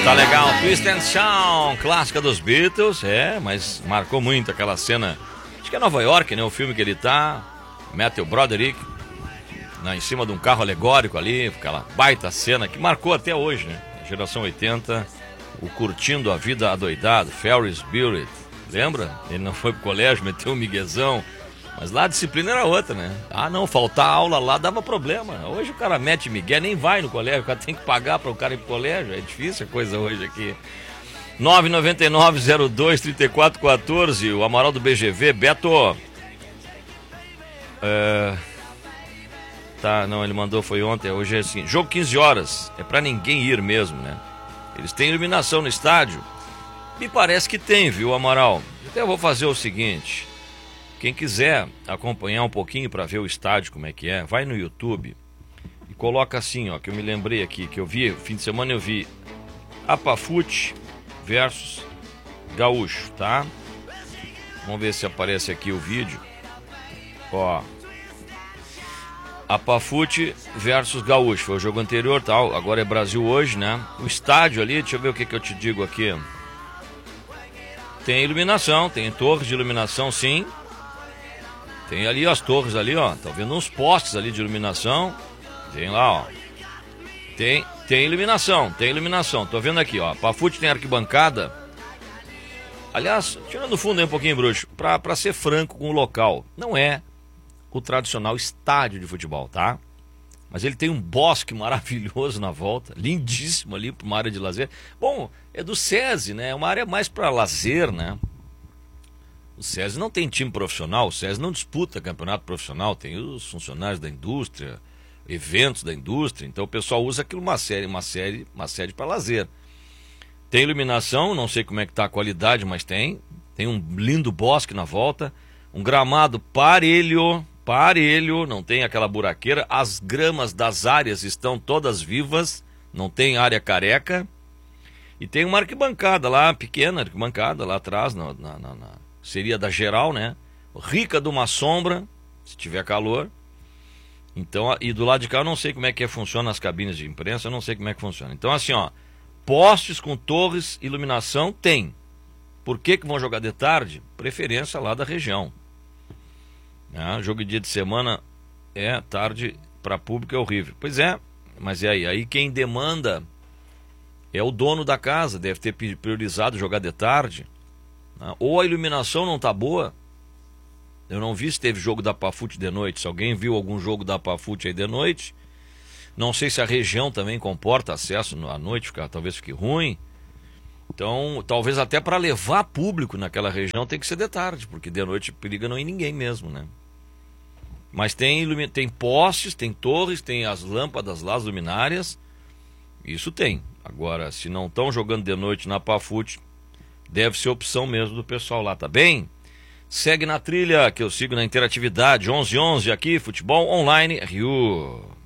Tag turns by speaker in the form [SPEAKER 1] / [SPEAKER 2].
[SPEAKER 1] tá legal. Twist and Shout, clássica dos Beatles. Mas marcou muito aquela cena. Acho que é Nova York, né? O filme que ele tá. Matthew Broderick em cima de um carro alegórico ali. Aquela baita cena que marcou até hoje, né? Geração 80. O Curtindo a Vida Adoidado, Ferris Bueller. Lembra? Ele não foi pro colégio, meteu um miguezão. Mas lá a disciplina era outra, né? Ah, não, faltar aula lá dava problema. Hoje o cara mete migué, nem vai no colégio. O cara tem que pagar para o cara ir pro colégio. É difícil a coisa hoje aqui. 999-02-3414. O Amaral do BGV. Beto. Tá, não, ele mandou, foi ontem. Hoje é assim. Jogo 15 horas. É para ninguém ir mesmo, né? Eles têm iluminação no estádio. Me parece que tem, viu, Amaral? Então eu vou fazer o seguinte. Quem quiser acompanhar um pouquinho para ver o estádio como é que é, vai no YouTube e coloca assim, ó, que eu me lembrei aqui, que eu vi, fim de semana eu vi Apafute versus Gaúcho, tá? Vamos ver se aparece aqui o vídeo. Ó, Apafute versus Gaúcho, foi o jogo anterior, tal, agora é Brasil hoje, né? O estádio ali, deixa eu ver o que eu te digo aqui. Tem iluminação, tem torres de iluminação, sim. Tem ali as torres ali, ó. Tá vendo uns postes ali de iluminação. Tem lá, ó. Tem iluminação, tem iluminação. Tô vendo aqui, ó. Apafute tem arquibancada. Aliás, tirando o fundo aí um pouquinho, bruxo, pra ser franco com o local, não é o tradicional estádio de futebol, tá? Mas ele tem um bosque maravilhoso na volta, lindíssimo ali pra uma área de lazer. Bom, é do SESI, né? É uma área mais pra lazer, né? O SESI não tem time profissional, o SESI não disputa campeonato profissional, tem os funcionários da indústria, eventos da indústria, então o pessoal usa aquilo uma sede para lazer. Tem iluminação, não sei como é que tá a qualidade, mas tem um lindo bosque na volta, um gramado parelho, não tem aquela buraqueira, as gramas das áreas estão todas vivas, não tem área careca, e tem uma arquibancada lá, pequena arquibancada lá atrás, seria da geral, né? Rica de uma sombra, se tiver calor. Então, e do lado de cá eu não sei como é que funciona as cabines de imprensa, eu não sei como é que funciona. Então, assim, ó, postes com torres, iluminação, tem. Por que vão jogar de tarde? Preferência lá da região. Jogo de dia de semana tarde para público é horrível. Pois é, mas aí quem demanda é o dono da casa, deve ter priorizado jogar de tarde. Ou a iluminação não tá boa. Eu não vi se teve jogo da Apafute de noite. Se alguém viu algum jogo da Apafute aí de noite, não sei se a região também comporta acesso à noite, talvez fique ruim. Então, talvez até para levar público naquela região tem que ser de tarde, porque de noite periga não ir ninguém mesmo, né? Mas tem postes, tem torres, tem as lâmpadas lá, as luminárias. Isso tem. Agora, se não estão jogando de noite na Apafute, deve ser opção mesmo do pessoal lá, tá bem? Segue na trilha, que eu sigo na interatividade, 11:11 aqui, Futebol Online Rio.